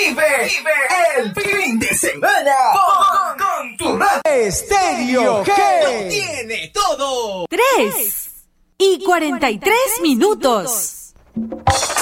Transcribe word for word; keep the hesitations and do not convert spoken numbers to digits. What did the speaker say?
Vive, vive el fin de semana con, con tu radio. Estéreo G Lo tiene todo. Tres y cuarenta y tres minutos.